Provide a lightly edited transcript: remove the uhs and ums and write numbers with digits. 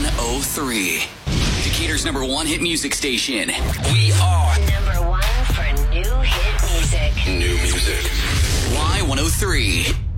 Y103. Decatur's number one hit music station. We are number one for new hit music. new music. Y103.